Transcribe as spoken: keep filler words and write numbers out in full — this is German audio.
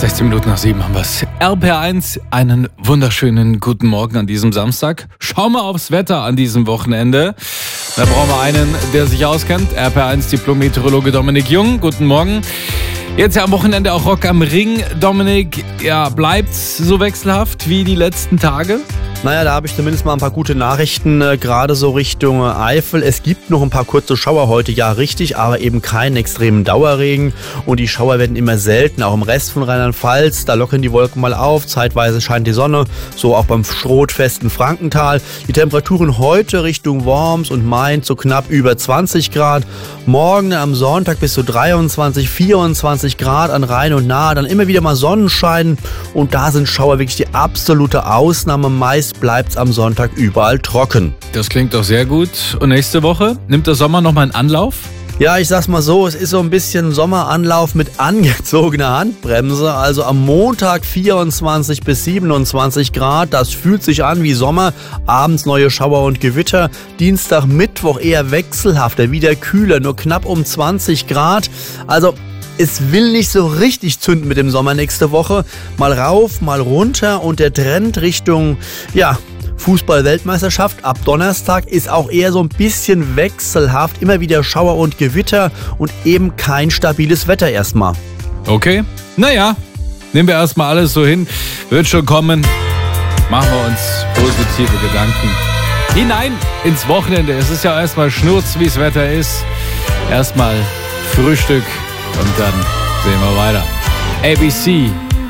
sechzehn Minuten nach sieben haben wir es. R P R eins, einen wunderschönen guten Morgen an diesem Samstag. Schauen wir aufs Wetter an diesem Wochenende. Da brauchen wir einen, der sich auskennt. R P R eins Diplom-Meteorologe Dominik Jung. Guten Morgen. Jetzt ja am Wochenende auch Rock am Ring. Dominik, ja, bleibt's so wechselhaft wie die letzten Tage? Naja, da habe ich zumindest mal ein paar gute Nachrichten, äh, gerade so Richtung äh, Eifel. Es gibt noch ein paar kurze Schauer heute, ja richtig, aber eben keinen extremen Dauerregen. Und die Schauer werden immer selten, auch im Rest von Rheinland-Pfalz. Da lockern die Wolken mal auf, zeitweise scheint die Sonne, so auch beim schrotfesten Frankental. Die Temperaturen heute Richtung Worms und Mainz so knapp über zwanzig Grad. Morgen am Sonntag bis zu dreiundzwanzig, vierundzwanzig Grad an Rhein und Nahe. Dann immer wieder mal Sonnenschein und da sind Schauer wirklich die absolute Ausnahme. Meist bleibt es am Sonntag überall trocken. Das klingt doch sehr gut. Und nächste Woche nimmt der Sommer nochmal einen Anlauf? Ja, ich sag's mal so, es ist so ein bisschen Sommeranlauf mit angezogener Handbremse. Also am Montag vierundzwanzig bis siebenundzwanzig Grad, das fühlt sich an wie Sommer. Abends neue Schauer und Gewitter. Dienstag, Mittwoch eher wechselhafter, wieder kühler, nur knapp um zwanzig Grad. Also es will nicht so richtig zünden mit dem Sommer nächste Woche. Mal rauf, mal runter und der Trend Richtung, ja, Fußball-Weltmeisterschaft ab Donnerstag ist auch eher so ein bisschen wechselhaft. Immer wieder Schauer und Gewitter und eben kein stabiles Wetter erstmal. Okay, naja, nehmen wir erstmal alles so hin. Wird schon kommen. Machen wir uns positive Gedanken. Hinein ins Wochenende. Es ist ja erstmal Schnurz, wie das Wetter ist. Erstmal Frühstück. Und dann sehen wir weiter. A B C